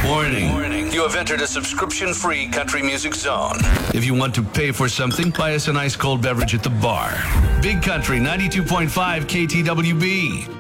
Warning. You have entered a subscription-free country music zone. If you want to pay for something, buy us an ice-cold beverage at the bar. Big Country 92.5 KTWB.